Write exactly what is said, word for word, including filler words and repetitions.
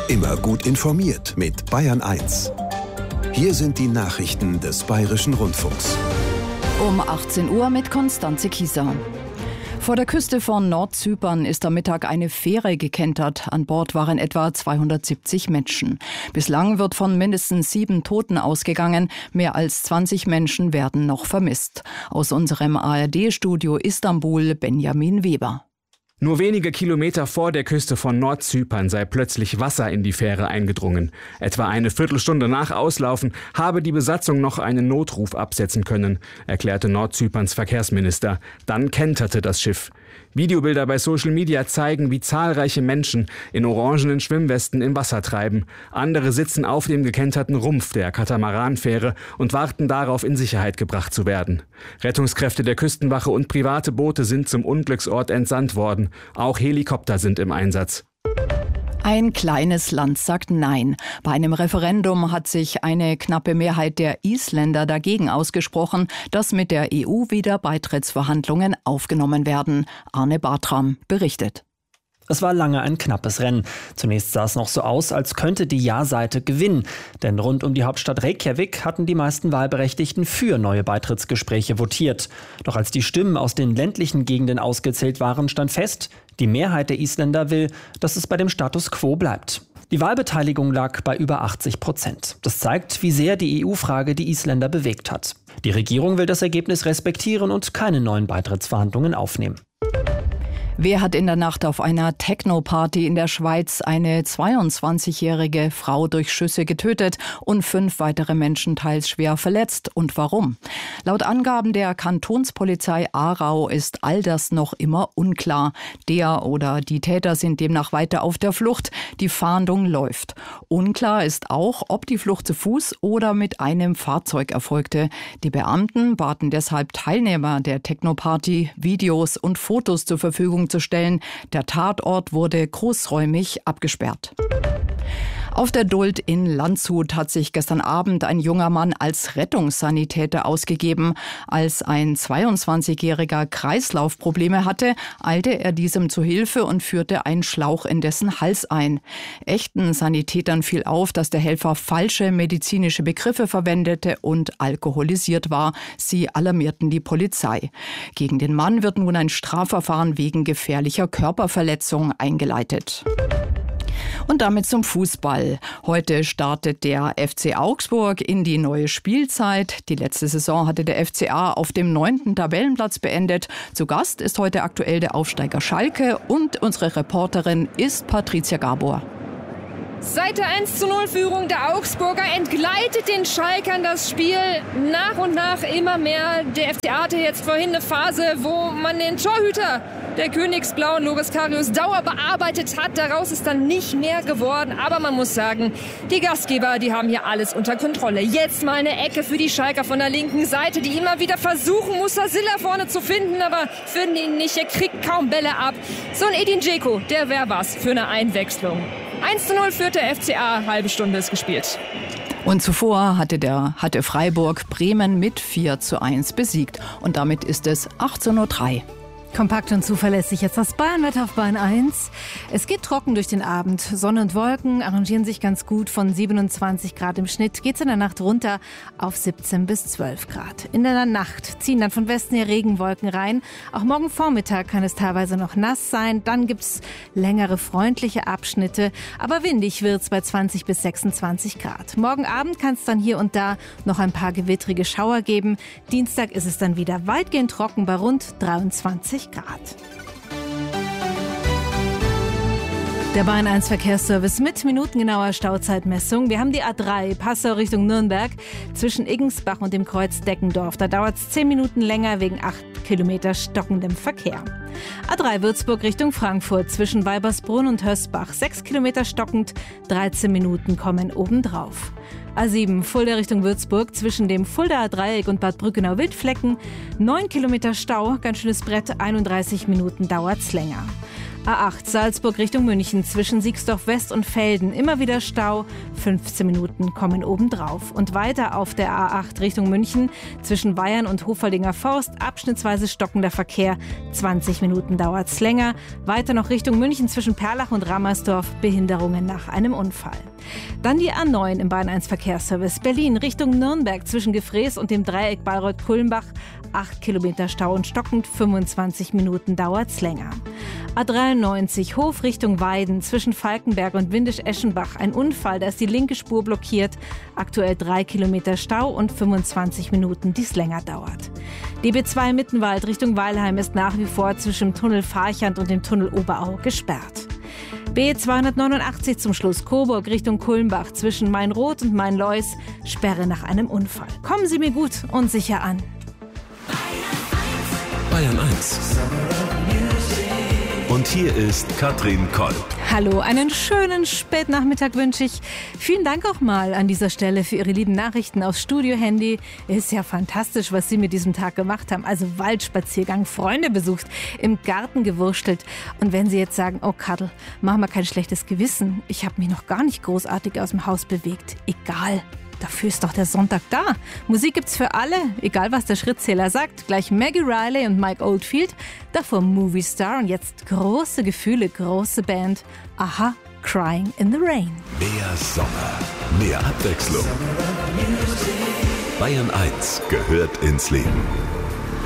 Immer gut informiert mit Bayern eins. Hier sind die Nachrichten des Bayerischen Rundfunks. Um achtzehn Uhr mit Konstanze Kieser. Vor der Küste von Nordzypern ist am Mittag eine Fähre gekentert. An Bord waren etwa zweihundertsiebzig Menschen. Bislang wird von mindestens sieben Toten ausgegangen. Mehr als zwanzig Menschen werden noch vermisst. Aus unserem A R D-Studio Istanbul Benjamin Weber. Nur wenige Kilometer vor der Küste von Nordzypern sei plötzlich Wasser in die Fähre eingedrungen. Etwa eine Viertelstunde nach Auslaufen habe die Besatzung noch einen Notruf absetzen können, erklärte Nordzyperns Verkehrsminister. Dann kenterte das Schiff. Videobilder bei Social Media zeigen, wie zahlreiche Menschen in orangenen Schwimmwesten im Wasser treiben. Andere sitzen auf dem gekenterten Rumpf der Katamaranfähre und warten darauf, in Sicherheit gebracht zu werden. Rettungskräfte der Küstenwache und private Boote sind zum Unglücksort entsandt worden. Auch Helikopter sind im Einsatz. Ein kleines Land sagt Nein. Bei einem Referendum hat sich eine knappe Mehrheit der Isländer dagegen ausgesprochen, dass mit der E U wieder Beitrittsverhandlungen aufgenommen werden. Arne Bartram berichtet. Es war lange ein knappes Rennen. Zunächst sah es noch so aus, als könnte die Ja-Seite gewinnen. Denn rund um die Hauptstadt Reykjavik hatten die meisten Wahlberechtigten für neue Beitrittsgespräche votiert. Doch als die Stimmen aus den ländlichen Gegenden ausgezählt waren, stand fest, die Mehrheit der Isländer will, dass es bei dem Status quo bleibt. Die Wahlbeteiligung lag bei über achtzig Prozent. Das zeigt, wie sehr die E U-Frage die Isländer bewegt hat. Die Regierung will das Ergebnis respektieren und keine neuen Beitrittsverhandlungen aufnehmen. Wer hat in der Nacht auf einer Techno-Party in der Schweiz eine zweiundzwanzigjährige Frau durch Schüsse getötet und fünf weitere Menschen teils schwer verletzt? Und warum? Laut Angaben der Kantonspolizei Aarau ist all das noch immer unklar. Der oder die Täter sind demnach weiter auf der Flucht. Die Fahndung läuft. Unklar ist auch, ob die Flucht zu Fuß oder mit einem Fahrzeug erfolgte. Die Beamten baten deshalb Teilnehmer der Techno-Party, Videos und Fotos zur Verfügung zu stellen. Der Tatort wurde großräumig abgesperrt. Auf der Duld in Landshut hat sich gestern Abend ein junger Mann als Rettungssanitäter ausgegeben. Als ein zweiundzwanzigjähriger Kreislaufprobleme hatte, eilte er diesem zu Hilfe und führte einen Schlauch in dessen Hals ein. Echten Sanitätern fiel auf, dass der Helfer falsche medizinische Begriffe verwendete und alkoholisiert war. Sie alarmierten die Polizei. Gegen den Mann wird nun ein Strafverfahren wegen gefährlicher Körperverletzung eingeleitet. Und damit zum Fußball. Heute startet der F C Augsburg in die neue Spielzeit. Die letzte Saison hatte der F C A auf dem neunten Tabellenplatz beendet. Zu Gast ist heute aktuell der Aufsteiger Schalke und unsere Reporterin ist Patricia Gabor. Seit der eins zu null Führung der Augsburger entgleitet den Schalkern das Spiel nach und nach immer mehr. Der F C A hatte jetzt vorhin eine Phase, wo man den Torhüter der Königsblauen, Loris Karius, Dauer bearbeitet hat. Daraus ist dann nicht mehr geworden. Aber man muss sagen, die Gastgeber, die haben hier alles unter Kontrolle. Jetzt mal eine Ecke für die Schalker von der linken Seite, die immer wieder versuchen, Musasilla vorne zu finden, aber finden ihn nicht. Er kriegt kaum Bälle ab. So ein Edin Dzeko, der wäre was für eine Einwechslung. eins zu null führt der F C A, halbe Stunde ist gespielt. Und zuvor hatte, der, hatte Freiburg Bremen mit vier zu eins besiegt. Und damit ist es achtzehn Uhr drei. Kompakt und zuverlässig jetzt das Bayernwetter auf Bayern eins. Es geht trocken durch den Abend. Sonne und Wolken arrangieren sich ganz gut. Von siebenundzwanzig Grad im Schnitt geht es in der Nacht runter auf siebzehn bis zwölf Grad. In der Nacht ziehen dann von Westen her Regenwolken rein. Auch morgen Vormittag kann es teilweise noch nass sein. Dann gibt es längere freundliche Abschnitte. Aber windig wird es bei zwanzig bis sechsundzwanzig Grad. Morgen Abend kann es dann hier und da noch ein paar gewittrige Schauer geben. Dienstag ist es dann wieder weitgehend trocken bei rund dreiundzwanzig Grad. Der Bayern eins Verkehrsservice mit minutengenauer Stauzeitmessung. Wir haben die A drei Passau Richtung Nürnberg zwischen Iggensbach und dem Kreuz Deckendorf. Da dauert es zehn Minuten länger wegen acht Kilometer stockendem Verkehr. A drei Würzburg Richtung Frankfurt zwischen Weibersbrunn und Hösbach. sechs Kilometer stockend, dreizehn Minuten kommen obendrauf. A sieben Fulda Richtung Würzburg zwischen dem Fuldaer Dreieck und Bad Brückenau-Wildflecken. neun Kilometer Stau, ganz schönes Brett, einunddreißig Minuten dauert's länger. A acht Salzburg Richtung München zwischen Siegsdorf West und Velden. Immer wieder Stau, fünfzehn Minuten kommen obendrauf. Und weiter auf der A acht Richtung München zwischen Weyern und Hofaldinger Forst abschnittsweise stockender Verkehr. zwanzig Minuten dauert's länger. Weiter noch Richtung München zwischen Perlach und Rammersdorf. Behinderungen nach einem Unfall. Dann die A neun im Bayern eins Verkehrsservice Berlin Richtung Nürnberg zwischen Gefrees und dem Dreieck Bayreuth-Kulmbach. acht Kilometer Stau und stockend, fünfundzwanzig Minuten dauert's länger. A dreiundneunzig Hof Richtung Weiden zwischen Falkenberg und Windisch-Eschenbach. Ein Unfall, da ist die linke Spur blockiert. Aktuell drei Kilometer Stau und fünfundzwanzig Minuten, die es länger dauert. D B zwei Mittenwald Richtung Weilheim ist nach wie vor zwischen dem Tunnel Farchand und dem Tunnel Oberau gesperrt. B zweihundertneunundachtzig zum Schluss Coburg Richtung Kulmbach zwischen Mainroth und Mainlois. Sperre nach einem Unfall. Kommen Sie mir gut und sicher an. Bayern eins. Und hier ist Katrin Kolb. Hallo, einen schönen Spätnachmittag wünsche ich. Vielen Dank auch mal an dieser Stelle für Ihre lieben Nachrichten aufs Studio-Handy. Ist ja fantastisch, was Sie mit diesem Tag gemacht haben. Also Waldspaziergang, Freunde besucht, im Garten gewurstelt. Und wenn Sie jetzt sagen, oh Kattel, mach mal kein schlechtes Gewissen. Ich habe mich noch gar nicht großartig aus dem Haus bewegt. Egal. Dafür ist doch der Sonntag da. Musik gibt's für alle, egal was der Schrittzähler sagt. Gleich Maggie Riley und Mike Oldfield, davor Movie Star und jetzt große Gefühle, große Band. Aha, Crying in the Rain. Mehr Sommer, mehr Abwechslung. Bayern eins gehört ins Leben.